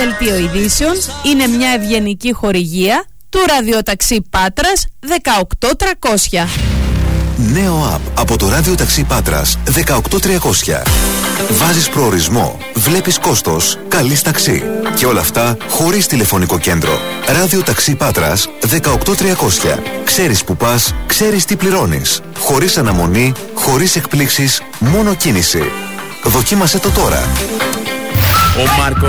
δελτίο ειδήσεων είναι μια ευγενική χορηγία του ραδιοταξί Πάτρας 18300. Νέο app από το ραδιοταξί Πάτρας 18300. Βάζεις προορισμό, βλέπεις κόστος, καλείς ταξί. Και όλα αυτά χωρίς τηλεφωνικό κέντρο. Ραδιοταξί Πάτρας 18300. Ξέρεις που πας, ξέρεις τι πληρώνεις. Χωρίς αναμονή, χωρίς εκπλήξεις, μόνο κίνηση. Δοκίμασέ το τώρα. Ο Μάρκος